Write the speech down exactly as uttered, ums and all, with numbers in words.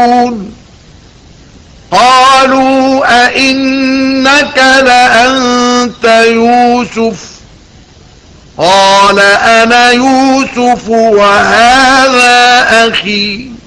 قالوا أئنك لأنت يوسف قال أنا يوسف وهذا أخي